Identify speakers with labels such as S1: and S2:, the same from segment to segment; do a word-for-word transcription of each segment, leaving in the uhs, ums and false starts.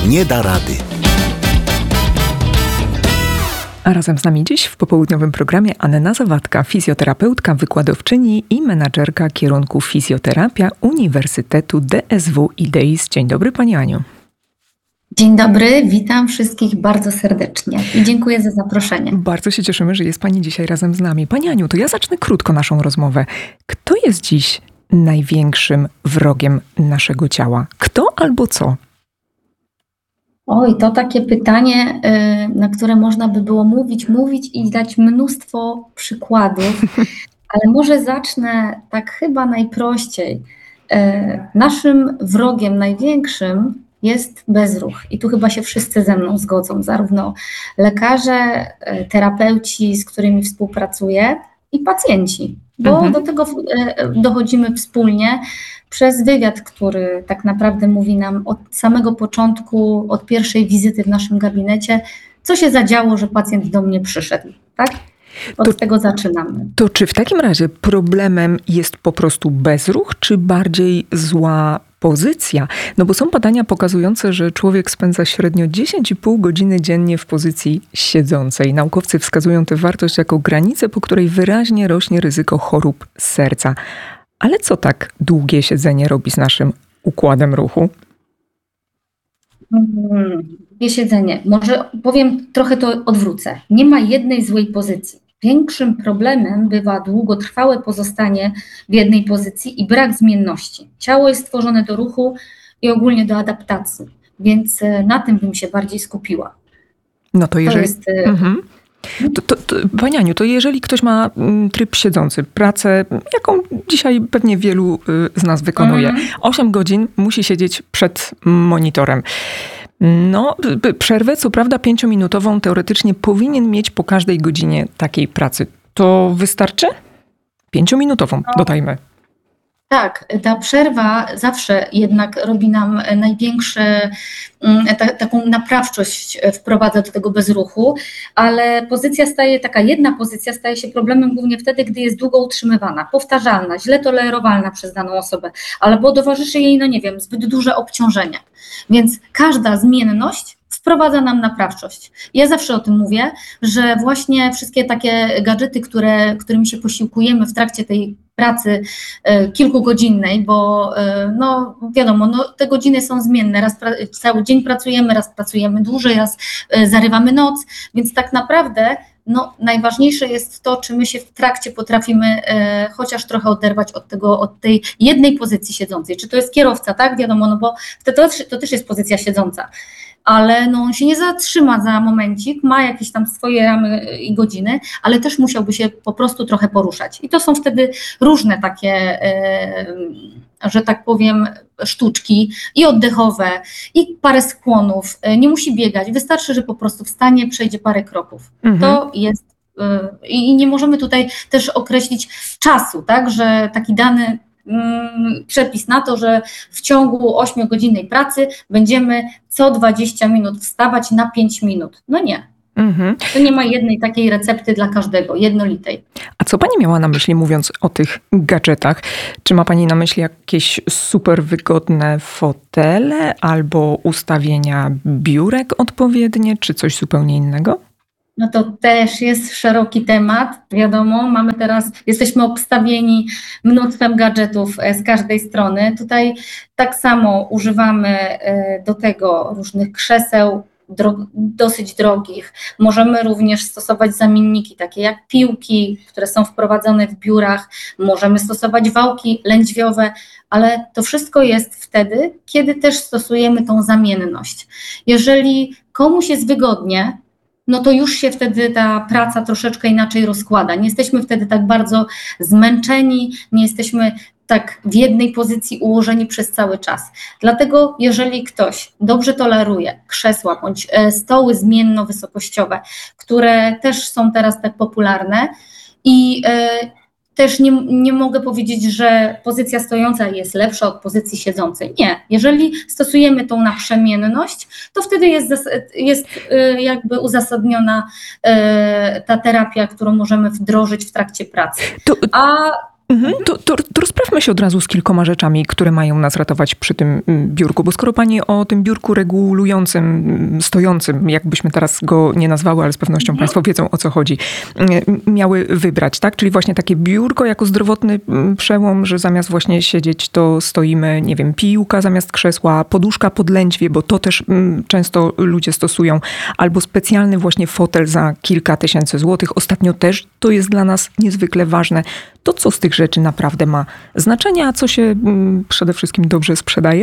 S1: nie da rady.
S2: A razem z nami dziś w popołudniowym programie Anna Zawadka, fizjoterapeutka, wykładowczyni i menadżerka kierunku fizjoterapia Uniwersytetu D S W I D I S. Dzień dobry Pani Aniu.
S3: Dzień dobry, witam wszystkich bardzo serdecznie i dziękuję za zaproszenie.
S2: Bardzo się cieszymy, że jest Pani dzisiaj razem z nami. Pani Aniu, to ja zacznę krótko naszą rozmowę. Kto jest dziś największym wrogiem naszego ciała? Kto albo co?
S3: Oj, to takie pytanie, na które można by było mówić, mówić i dać mnóstwo przykładów, ale może zacznę tak chyba najprościej. Naszym wrogiem największym jest bezruch i tu chyba się wszyscy ze mną zgodzą, zarówno lekarze, terapeuci, z którymi współpracuję, i pacjenci, bo mhm. do tego dochodzimy wspólnie przez wywiad, który tak naprawdę mówi nam od samego początku, od pierwszej wizyty w naszym gabinecie, co się zadziało, że pacjent do mnie przyszedł, tak? Od to, tego zaczynamy.
S2: To czy w takim razie problemem jest po prostu bezruch, czy bardziej zła pozycja? No bo są badania pokazujące, że człowiek spędza średnio dziesięć i pół godziny dziennie w pozycji siedzącej. Naukowcy wskazują tę wartość jako granicę, po której wyraźnie rośnie ryzyko chorób serca. Ale co tak długie siedzenie robi z naszym układem ruchu?
S3: Hmm, długie siedzenie. Może powiem, trochę to odwrócę. Nie ma jednej złej pozycji. Większym problemem bywa długotrwałe pozostanie w jednej pozycji i brak zmienności. Ciało jest stworzone do ruchu i ogólnie do adaptacji, więc na tym bym się bardziej skupiła.
S2: No to jeżeli... To jest... mhm. To, to, to, Pani Aniu, to jeżeli ktoś ma tryb siedzący, pracę, jaką dzisiaj pewnie wielu z nas wykonuje, mhm. osiem godzin musi siedzieć przed monitorem. No, przerwę, co prawda pięciominutową, teoretycznie powinien mieć po każdej godzinie takiej pracy. To wystarczy? Pięciominutową, no. Dodajmy.
S3: Tak, ta przerwa zawsze jednak robi nam największe, ta, taką naprawczość wprowadza do tego bezruchu, ale pozycja staje, taka jedna pozycja staje się problemem głównie wtedy, gdy jest długo utrzymywana, powtarzalna, źle tolerowalna przez daną osobę, albo towarzyszy jej, no nie wiem, zbyt duże obciążenie. Więc każda zmienność wprowadza nam naprawczość. Ja zawsze o tym mówię, że właśnie wszystkie takie gadżety, które, którymi się posiłkujemy w trakcie tej pracy e, kilkugodzinnej, bo e, no wiadomo, no, te godziny są zmienne, raz pra- cały dzień pracujemy, raz pracujemy dłużej, raz e, zarywamy noc, więc tak naprawdę no, najważniejsze jest to, czy my się w trakcie potrafimy e, chociaż trochę oderwać od tego, od tej jednej pozycji siedzącej. Czy to jest kierowca, tak? Wiadomo, no bo to, to, to też jest pozycja siedząca. Ale no, on się nie zatrzyma za momencik, ma jakieś tam swoje ramy i godziny, ale też musiałby się po prostu trochę poruszać. I to są wtedy różne takie, e, że tak powiem, sztuczki i oddechowe, i parę skłonów. E, nie musi biegać, wystarczy, że po prostu wstanie, przejdzie parę kroków. Mhm. To jest e, i nie możemy tutaj też określić czasu, tak, że taki dany przepis na to, że w ciągu ośmiogodzinnej pracy będziemy co dwadzieścia minut wstawać na pięć minut. No nie. Mhm. To nie ma jednej takiej recepty dla każdego, jednolitej.
S2: A co Pani miała na myśli, mówiąc o tych gadżetach? Czy ma Pani na myśli jakieś super wygodne fotele albo ustawienia biurek odpowiednie, czy coś zupełnie innego?
S3: No to też jest szeroki temat, wiadomo, mamy teraz, jesteśmy obstawieni mnóstwem gadżetów z każdej strony. Tutaj tak samo używamy do tego różnych krzeseł, dro- dosyć drogich. Możemy również stosować zamienniki, takie jak piłki, które są wprowadzone w biurach, możemy stosować wałki lędźwiowe, ale to wszystko jest wtedy, kiedy też stosujemy tą zamienność. Jeżeli komuś jest wygodnie, no to już się wtedy ta praca troszeczkę inaczej rozkłada. Nie jesteśmy wtedy tak bardzo zmęczeni, nie jesteśmy tak w jednej pozycji ułożeni przez cały czas. Dlatego jeżeli ktoś dobrze toleruje krzesła bądź stoły zmienno-wysokościowe, które też są teraz tak popularne i też nie, nie mogę powiedzieć, że pozycja stojąca jest lepsza od pozycji siedzącej. Nie. Jeżeli stosujemy tą naprzemienność, to wtedy jest, jest jakby uzasadniona ta terapia, którą możemy wdrożyć w trakcie pracy. A
S2: Mhm. To, to, to rozprawmy się od razu z kilkoma rzeczami, które mają nas ratować przy tym biurku, bo skoro pani o tym biurku regulującym, stojącym, jakbyśmy teraz go nie nazwały, ale z pewnością mhm. państwo wiedzą, o co chodzi, miały wybrać, tak? Czyli właśnie takie biurko jako zdrowotny przełom, że zamiast właśnie siedzieć, to stoimy, nie wiem, piłka zamiast krzesła, poduszka pod lędźwie, bo to też często ludzie stosują, albo specjalny właśnie fotel za kilka tysięcy złotych. Ostatnio też to jest dla nas niezwykle ważne. To co z tych rzeczy naprawdę ma znaczenie, a co się mm, przede wszystkim dobrze sprzedaje?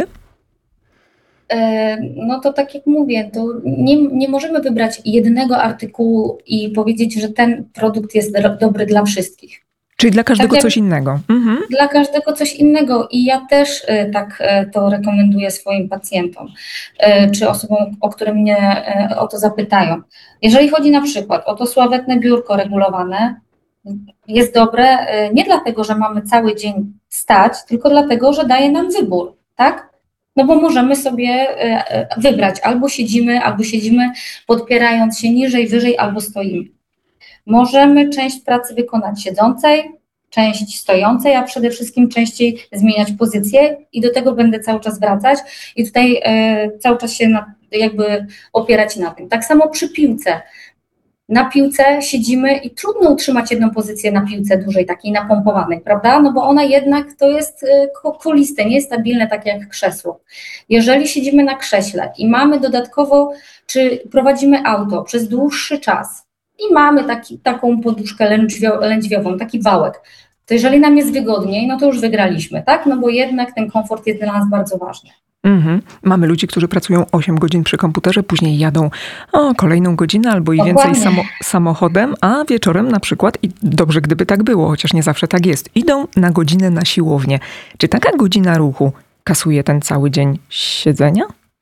S3: No to tak jak mówię, to nie, nie możemy wybrać jednego artykułu i powiedzieć, że ten produkt jest dobry dla wszystkich.
S2: Czyli dla każdego tak coś innego. Mhm.
S3: Dla każdego coś innego i ja też tak to rekomenduję swoim pacjentom, czy osobom, o które mnie o to zapytają. Jeżeli chodzi na przykład o to sławetne biurko regulowane, jest dobre nie dlatego, że mamy cały dzień stać, tylko dlatego, że daje nam wybór, tak? No bo możemy sobie wybrać, albo siedzimy, albo siedzimy podpierając się niżej, wyżej, albo stoimy. Możemy część pracy wykonać siedzącej, część stojącej, a przede wszystkim częściej zmieniać pozycję i do tego będę cały czas wracać i tutaj cały czas się na, jakby opierać na tym. Tak samo przy piłce. Na piłce siedzimy i trudno utrzymać jedną pozycję na piłce dłużej, takiej napompowanej, prawda? No bo ona jednak to jest kuliste, nie jest stabilne tak jak krzesło. Jeżeli siedzimy na krześle i mamy dodatkowo, czy prowadzimy auto przez dłuższy czas i mamy taki, taką poduszkę lędźwio, lędźwiową, taki wałek, to jeżeli nam jest wygodniej, no to już wygraliśmy, tak? No bo jednak ten komfort jest dla nas bardzo ważny.
S2: Mhm. Mamy ludzi, którzy pracują osiem godzin przy komputerze, później jadą o, kolejną godzinę albo i
S3: Dokładnie.
S2: więcej samo, samochodem, a wieczorem na przykład, i dobrze gdyby tak było, chociaż nie zawsze tak jest, idą na godzinę na siłownię. Czy taka godzina ruchu kasuje ten cały dzień siedzenia?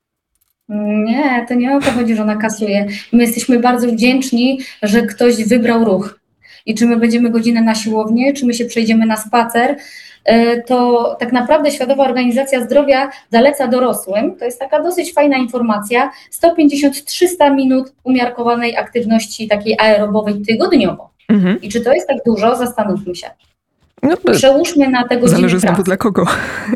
S3: Nie, to nie o to chodzi, że ona kasuje. My jesteśmy bardzo wdzięczni, że ktoś wybrał ruch. I czy my będziemy godzinę na siłownię, czy my się przejdziemy na spacer, to tak naprawdę Światowa Organizacja Zdrowia zaleca dorosłym, to jest taka dosyć fajna informacja, sto pięćdziesiąt do trzystu minut umiarkowanej aktywności takiej aerobowej tygodniowo. Mhm. I czy to jest tak dużo? Zastanówmy się. No, przełóżmy na te godziny
S2: zależy
S3: pracy.
S2: Znowu dla kogo.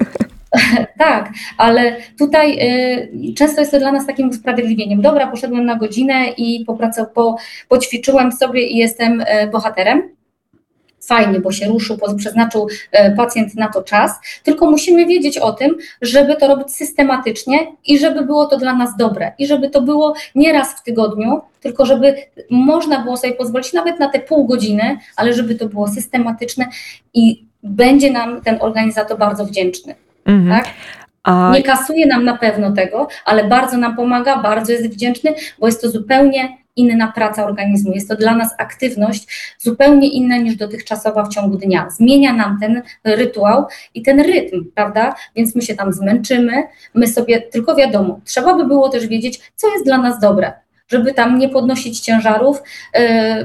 S3: Tak, ale tutaj y, często jest to dla nas takim usprawiedliwieniem. Dobra, poszedłem na godzinę i popracow- po, poćwiczyłem sobie i jestem y, bohaterem. Fajnie, bo się ruszył, przeznaczył y, pacjent na to czas, tylko musimy wiedzieć o tym, żeby to robić systematycznie i żeby było to dla nas dobre i żeby to było nie raz w tygodniu, tylko żeby można było sobie pozwolić nawet na te pół godziny, ale żeby to było systematyczne i będzie nam ten organizator bardzo wdzięczny. Mhm. Tak? A... Nie kasuje nam na pewno tego, ale bardzo nam pomaga, bardzo jest wdzięczny, bo jest to zupełnie inna praca organizmu. Jest to dla nas aktywność zupełnie inna niż dotychczasowa w ciągu dnia. Zmienia nam ten rytuał i ten rytm, prawda? Więc my się tam zmęczymy, my sobie, tylko wiadomo, trzeba by było też wiedzieć, co jest dla nas dobre, żeby tam nie podnosić ciężarów, yy,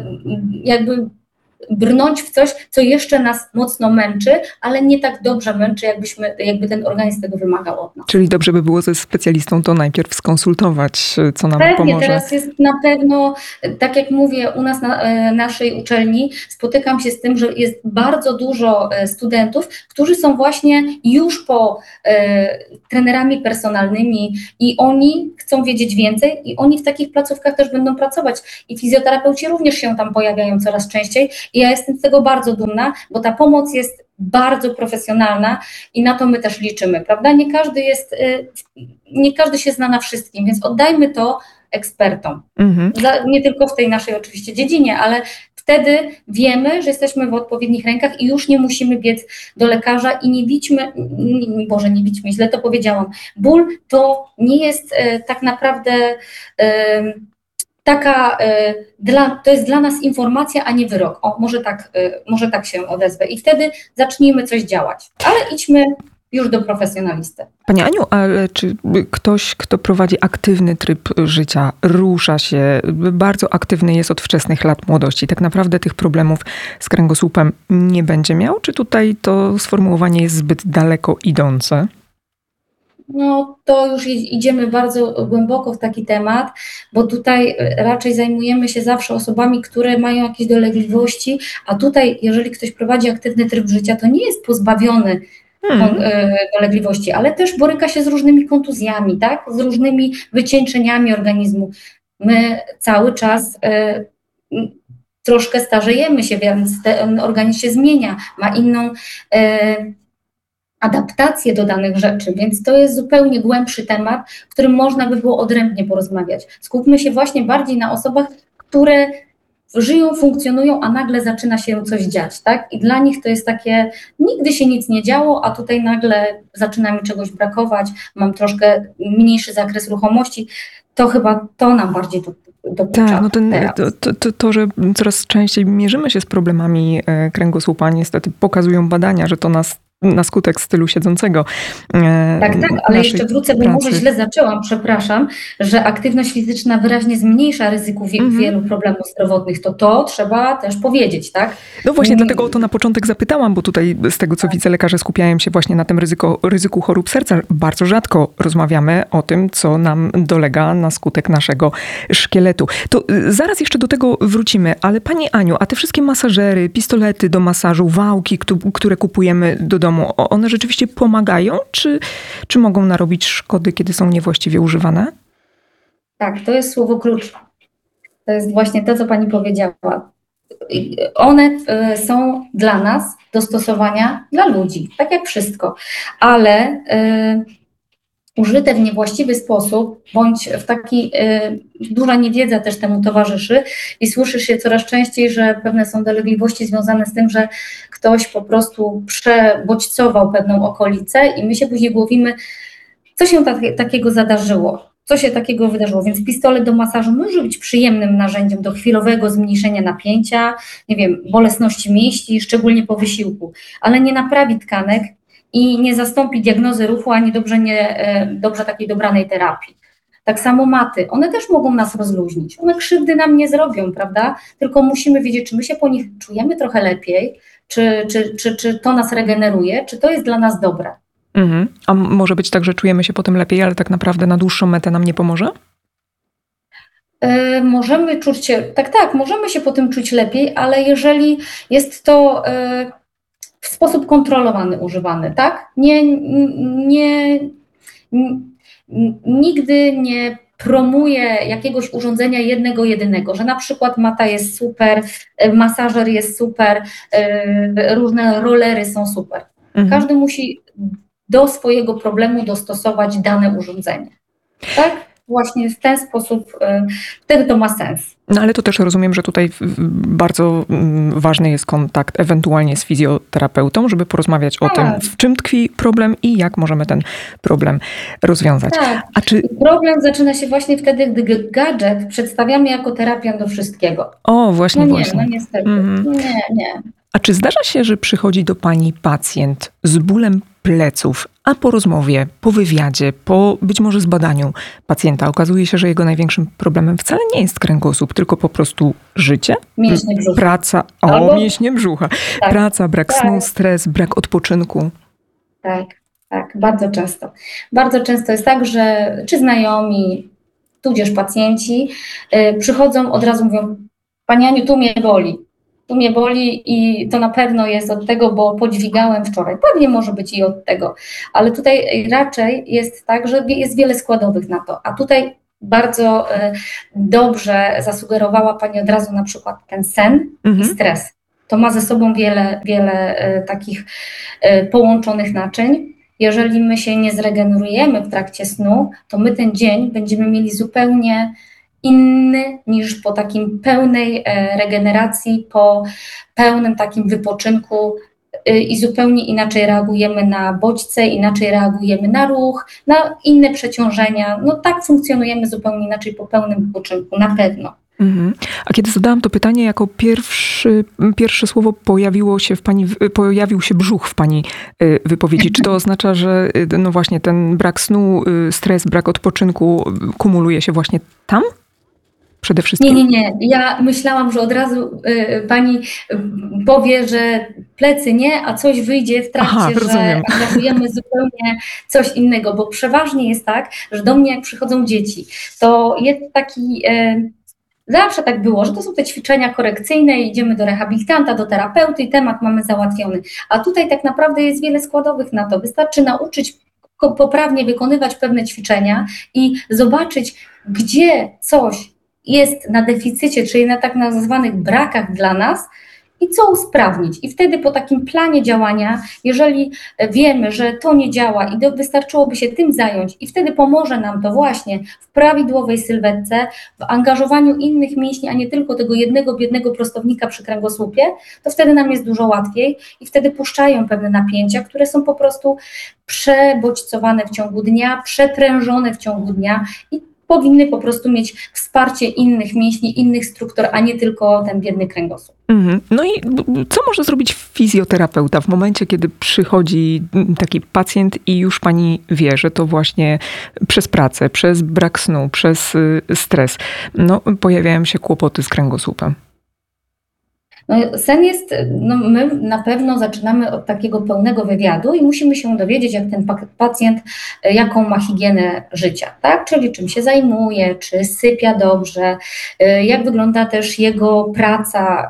S3: jakby brnąć w coś, co jeszcze nas mocno męczy, ale nie tak dobrze męczy, jakbyśmy, jakby ten organizm tego wymagał od nas.
S2: Czyli dobrze by było ze specjalistą to najpierw skonsultować, co nam
S3: Pewnie,
S2: pomoże.
S3: Teraz jest na pewno, tak jak mówię, u nas na e, naszej uczelni spotykam się z tym, że jest bardzo dużo studentów, którzy są właśnie już po e, trenerami personalnymi i oni chcą wiedzieć więcej i oni w takich placówkach też będą pracować i fizjoterapeuci również się tam pojawiają coraz częściej. I ja jestem z tego bardzo dumna, bo ta pomoc jest bardzo profesjonalna i na to my też liczymy, prawda? Nie każdy jest, nie każdy się zna na wszystkim, więc oddajmy to ekspertom. Mhm. Za, nie tylko w tej naszej oczywiście dziedzinie, ale wtedy wiemy, że jesteśmy w odpowiednich rękach i już nie musimy biec do lekarza i nie widźmy, Boże, nie widźmy, źle to powiedziałam. Ból to nie jest e, tak naprawdę e, taka, y, dla, to jest dla nas informacja, a nie wyrok. O, może tak, y, może tak się odezwę. I wtedy zacznijmy coś działać. Ale idźmy już do profesjonalisty.
S2: Pani Aniu, ale czy ktoś, kto prowadzi aktywny tryb życia, rusza się, bardzo aktywny jest od wczesnych lat młodości, tak naprawdę tych problemów z kręgosłupem nie będzie miał? Czy tutaj to sformułowanie jest zbyt daleko idące?
S3: No to już idziemy bardzo głęboko w taki temat, bo tutaj raczej zajmujemy się zawsze osobami, które mają jakieś dolegliwości, a tutaj jeżeli ktoś prowadzi aktywny tryb życia, to nie jest pozbawiony
S2: Hmm.
S3: dolegliwości, ale też boryka się z różnymi kontuzjami, tak? Z różnymi wycieńczeniami organizmu. My cały czas y, troszkę starzejemy się, więc ten organizm się zmienia, ma inną y, adaptację do danych rzeczy, więc to jest zupełnie głębszy temat, w którym można by było odrębnie porozmawiać. Skupmy się właśnie bardziej na osobach, które żyją, funkcjonują, a nagle zaczyna się coś dziać, tak? I dla nich to jest takie, nigdy się nic nie działo, a tutaj nagle zaczyna mi czegoś brakować, mam troszkę mniejszy zakres ruchomości, to chyba to nam bardziej do, dokucza.
S2: Tak, no ten, to, to, to, to, że coraz częściej mierzymy się z problemami kręgosłupa, niestety pokazują badania, że to nas na skutek stylu siedzącego.
S3: Tak, tak, ale jeszcze wrócę, bo pracy. Może źle zaczęłam, przepraszam, że aktywność fizyczna wyraźnie zmniejsza ryzyko wie, mm-hmm. wielu problemów zdrowotnych. To to trzeba też powiedzieć, tak?
S2: No właśnie, mm. dlatego o to na początek zapytałam, bo tutaj z tego, co tak. widzę, lekarze skupiają się właśnie na tym ryzyko, ryzyku chorób serca. Bardzo rzadko rozmawiamy o tym, co nam dolega na skutek naszego szkieletu. To zaraz jeszcze do tego wrócimy, ale Pani Aniu, a te wszystkie masażery, pistolety do masażu, wałki, które kupujemy do domu, one rzeczywiście pomagają, czy, czy mogą narobić szkody, kiedy są niewłaściwie używane?
S3: Tak, to jest słowo klucz. To jest właśnie to, co Pani powiedziała. One są dla nas do stosowania dla ludzi, tak jak wszystko, ale y, użyte w niewłaściwy sposób, bądź w taki, y, duża niewiedza też temu towarzyszy i słyszy się coraz częściej, że pewne są dolegliwości związane z tym, że ktoś po prostu przebodźcował pewną okolicę i my się później głowimy, co się tak, takiego zadarzyło, co się takiego wydarzyło, więc pistolet do masażu może być przyjemnym narzędziem do chwilowego zmniejszenia napięcia, nie wiem, bolesności mięśni, szczególnie po wysiłku, ale nie naprawi tkanek i nie zastąpi diagnozy ruchu, ani dobrze, nie, dobrze takiej dobranej terapii. Tak samo maty, one też mogą nas rozluźnić, one krzywdy nam nie zrobią, prawda? Tylko musimy wiedzieć, czy my się po nich czujemy trochę lepiej, czy, czy, czy, czy to nas regeneruje, czy to jest dla nas dobre.
S2: Mhm. A może być tak, że czujemy się potem lepiej, ale tak naprawdę na dłuższą metę nam nie pomoże?
S3: Yy, możemy czuć się, tak, tak, możemy się potem czuć lepiej, ale jeżeli jest to yy, w sposób kontrolowany używany, tak? Nie, nie, nie, nigdy nie promuje jakiegoś urządzenia jednego, jedynego, że na przykład mata jest super, masażer jest super, yy, różne rollery są super. Mhm. Każdy musi do swojego problemu dostosować dane urządzenie. Tak? Właśnie w ten sposób, wtedy to ma sens.
S2: No ale to też rozumiem, że tutaj bardzo ważny jest kontakt ewentualnie z fizjoterapeutą, żeby porozmawiać tak. o tym, w czym tkwi problem i jak możemy ten problem rozwiązać.
S3: Tak.
S2: A czy...
S3: Problem zaczyna się właśnie wtedy, gdy gadżet przedstawiamy jako terapię do wszystkiego.
S2: O, właśnie,
S3: no nie,
S2: właśnie.
S3: No niestety, mm. nie, nie.
S2: A czy zdarza się, że przychodzi do Pani pacjent z bólem pleców, a po rozmowie, po wywiadzie, po być może zbadaniu pacjenta okazuje się, że jego największym problemem wcale nie jest kręgosłup, tylko po prostu życie?
S3: Mięśnie brzucha.
S2: Praca, o, Albo... mięśnie brzucha. Tak. Praca, brak tak. snu, stres, brak odpoczynku.
S3: Tak, tak, bardzo często. Bardzo często jest tak, że czy znajomi, tudzież pacjenci yy, przychodzą, od razu mówią: Pani Aniu, tu mnie boli. Tu mnie boli i to na pewno jest od tego, bo podźwigałem wczoraj. Pewnie może być i od tego, ale tutaj raczej jest tak, że jest wiele składowych na to, a tutaj bardzo dobrze zasugerowała Pani od razu na przykład ten sen mhm. i stres. To ma ze sobą wiele, wiele takich połączonych naczyń. Jeżeli my się nie zregenerujemy w trakcie snu, to my ten dzień będziemy mieli zupełnie inny niż po takim pełnej regeneracji, po pełnym takim wypoczynku i zupełnie inaczej reagujemy na bodźce, inaczej reagujemy na ruch, na inne przeciążenia. No tak funkcjonujemy zupełnie inaczej po pełnym wypoczynku, na pewno.
S2: Mhm. A kiedy zadałam to pytanie, jako pierwszy, pierwsze słowo pojawiło się w pani, pojawił się brzuch w Pani wypowiedzi. Czy to oznacza, że no właśnie ten brak snu, stres, brak odpoczynku kumuluje się właśnie tam? przede wszystkim?
S3: Nie, nie, nie. Ja myślałam, że od razu y, pani powie, że plecy nie, a coś wyjdzie w trakcie,
S2: Aha,
S3: że angażujemy zupełnie coś innego, bo przeważnie jest tak, że do mnie jak przychodzą dzieci, to jest taki... Y, Zawsze tak było, że to są te ćwiczenia korekcyjne, idziemy do rehabilitanta, do terapeuty i temat mamy załatwiony. A tutaj tak naprawdę jest wiele składowych na to. Wystarczy nauczyć poprawnie wykonywać pewne ćwiczenia i zobaczyć, gdzie coś jest na deficycie, czyli na tak nazwanych brakach dla nas i co usprawnić. I wtedy po takim planie działania, jeżeli wiemy, że to nie działa i do, wystarczyłoby się tym zająć i wtedy pomoże nam to właśnie w prawidłowej sylwetce, w angażowaniu innych mięśni, a nie tylko tego jednego biednego prostownika przy kręgosłupie, to wtedy nam jest dużo łatwiej i wtedy puszczają pewne napięcia, które są po prostu przebodźcowane w ciągu dnia, przeprężone w ciągu dnia i powinny po prostu mieć wsparcie innych mięśni, innych struktur, a nie tylko ten biedny kręgosłup.
S2: Mm-hmm. No i co może zrobić fizjoterapeuta w momencie, kiedy przychodzi taki pacjent i już pani wie, że to właśnie przez pracę, przez brak snu, przez stres, no, pojawiają się kłopoty z kręgosłupem?
S3: No, sen jest, no my na pewno zaczynamy od takiego pełnego wywiadu i musimy się dowiedzieć, jak ten pacjent, jaką ma higienę życia, tak? Czyli czym się zajmuje, czy sypia dobrze, jak wygląda też jego praca,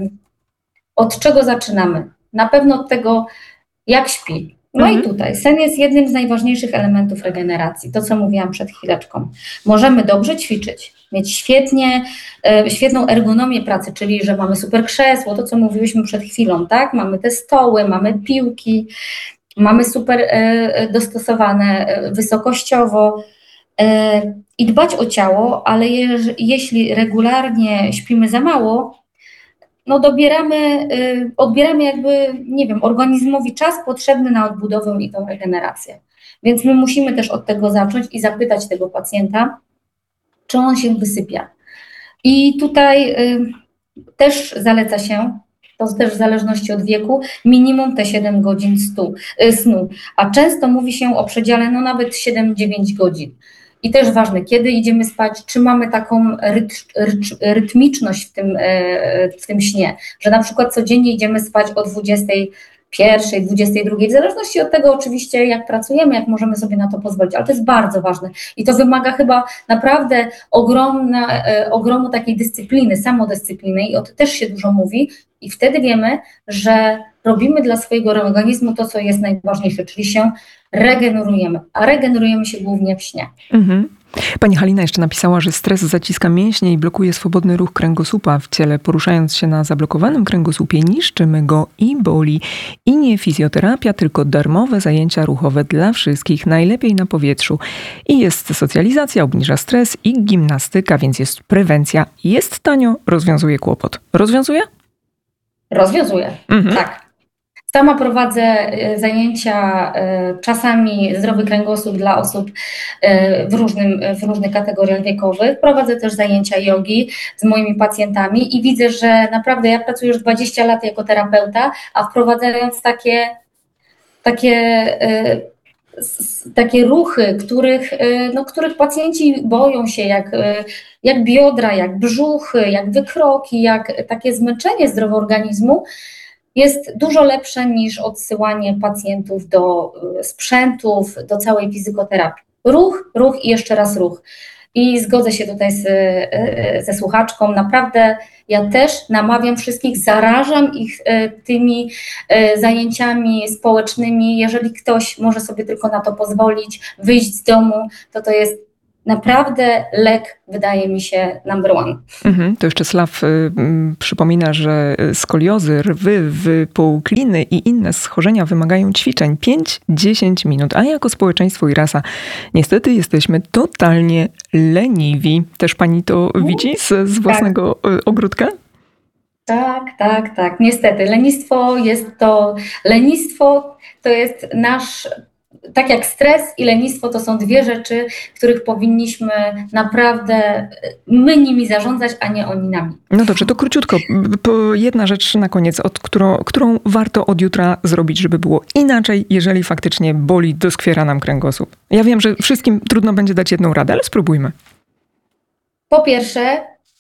S3: od czego zaczynamy? Na pewno od tego, jak śpi. No mhm. i tutaj sen jest jednym z najważniejszych elementów regeneracji, to co mówiłam przed chwileczką. Możemy dobrze ćwiczyć, mieć świetnie, e, świetną ergonomię pracy, czyli że mamy super krzesło, to co mówiłyśmy przed chwilą, tak? Mamy te stoły, mamy piłki, mamy super e, dostosowane e, wysokościowo e, i dbać o ciało, ale je, jeśli regularnie śpimy za mało, no dobieramy, y, odbieramy jakby, nie wiem, organizmowi czas potrzebny na odbudowę i tą regenerację. Więc my musimy też od tego zacząć i zapytać tego pacjenta, czy on się wysypia. I tutaj y, też zaleca się, to też w zależności od wieku, minimum te siedem godzin stu, y, snu, a często mówi się o przedziale no nawet siedem do dziewięciu godzin. I też ważne, kiedy idziemy spać, czy mamy taką ryt, ryt, rytmiczność w tym, w tym śnie, że na przykład codziennie idziemy spać o dwudziestej pierwszej, dwudziestej drugiej, w zależności od tego oczywiście, jak pracujemy, jak możemy sobie na to pozwolić, ale to jest bardzo ważne i to wymaga chyba naprawdę ogromna, ogromu takiej dyscypliny, samodyscypliny i o tym też się dużo mówi i wtedy wiemy, że robimy dla swojego organizmu to, co jest najważniejsze, czyli się regenerujemy, a regenerujemy się głównie w śnie.
S2: Mhm. Pani Halina jeszcze napisała, że stres zaciska mięśnie i blokuje swobodny ruch kręgosłupa w ciele. Poruszając się na zablokowanym kręgosłupie, niszczymy go i boli. I nie fizjoterapia, tylko darmowe zajęcia ruchowe dla wszystkich, najlepiej na powietrzu. I jest socjalizacja, obniża stres i gimnastyka, więc jest prewencja. Jest tanio, rozwiązuje kłopot. Rozwiązuje?
S3: Rozwiązuje, mhm. tak. Sama prowadzę zajęcia, czasami zdrowy kręgosłup dla osób w, różnym, w różnych kategoriach wiekowych. Prowadzę też zajęcia jogi z moimi pacjentami i widzę, że naprawdę ja pracuję już dwadzieścia lat jako terapeuta, a wprowadzając takie, takie, takie ruchy, których, no, których pacjenci boją się, jak, jak biodra, jak brzuchy, jak wykroki, jak takie zmęczenie zdrowego organizmu, jest dużo lepsze niż odsyłanie pacjentów do sprzętów, do całej fizykoterapii. Ruch, ruch i jeszcze raz ruch. I zgodzę się tutaj z, ze słuchaczką. Naprawdę ja też namawiam wszystkich, zarażam ich tymi zajęciami społecznymi. Jeżeli ktoś może sobie tylko na to pozwolić, wyjść z domu, to to jest naprawdę lek, wydaje mi się, number one.
S2: Mhm, to jeszcze Sław y, przypomina, że skoliozy, rwy, wypukliny i inne schorzenia wymagają ćwiczeń pięć do dziesięciu minut, a jako społeczeństwo i rasa niestety jesteśmy totalnie leniwi. Też pani to widzi z, z własnego tak. ogródka?
S3: Tak, tak, tak. Niestety. Lenistwo jest to, lenistwo to jest nasz... Tak jak stres i lenistwo to są dwie rzeczy, których powinniśmy naprawdę my nimi zarządzać, a nie oni nami.
S2: No dobrze, to króciutko. Jedna rzecz na koniec, od którą, którą warto od jutra zrobić, żeby było inaczej, jeżeli faktycznie boli, doskwiera nam kręgosłup. Ja wiem, że wszystkim trudno będzie dać jedną radę, ale spróbujmy.
S3: Po pierwsze,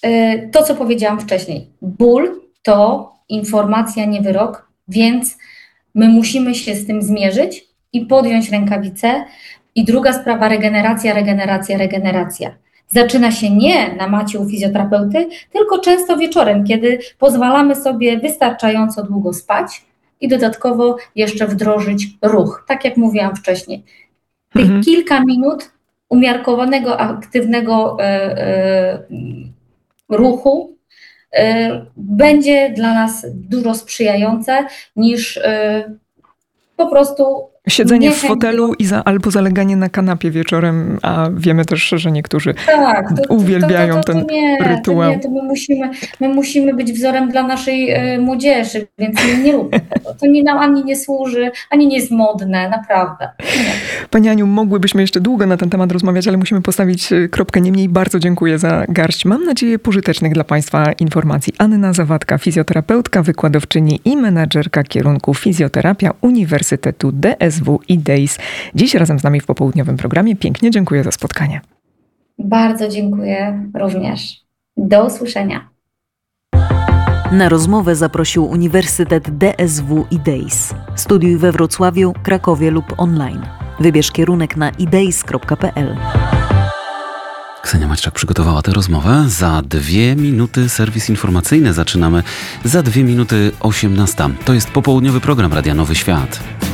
S3: to, co powiedziałam wcześniej. Ból to informacja, nie wyrok, więc my musimy się z tym zmierzyć i podjąć rękawice. I druga sprawa, regeneracja, regeneracja, regeneracja. Zaczyna się nie na macie u fizjoterapeuty, tylko często wieczorem, kiedy pozwalamy sobie wystarczająco długo spać i dodatkowo jeszcze wdrożyć ruch. Tak jak mówiłam wcześniej. Tych mhm. kilka minut umiarkowanego, aktywnego e, e, ruchu e, będzie dla nas dużo sprzyjające niż e, po prostu
S2: siedzenie w fotelu i za, albo zaleganie na kanapie wieczorem, a wiemy też, że niektórzy tak, to, uwielbiają to, to, to, to ten nie, rytuał.
S3: To nie, to my musimy, my musimy być wzorem dla naszej e, młodzieży, więc my nie róbmy tego. To nie nam ani nie służy, ani nie jest modne, naprawdę. Nie.
S2: Pani Aniu, mogłybyśmy jeszcze długo na ten temat rozmawiać, ale musimy postawić kropkę. Niemniej bardzo dziękuję za garść, mam nadzieję, pożytecznych dla Państwa informacji. Anna Zawadka, fizjoterapeutka, wykładowczyni i menadżerka kierunku fizjoterapia Uniwersytetu D S W i D E I S. Dziś razem z nami w popołudniowym programie. Pięknie dziękuję za spotkanie.
S3: Bardzo dziękuję również. Do usłyszenia.
S1: Na rozmowę zaprosił Uniwersytet D S W i D E I S. Studiuj we Wrocławiu, Krakowie lub online. Wybierz kierunek na ideis kropka p l.
S4: Ksenia Maćczak przygotowała tę rozmowę. Za dwie minuty serwis informacyjny. Zaczynamy za dwie minuty osiemnasta. To jest popołudniowy program Radia Nowy Świat.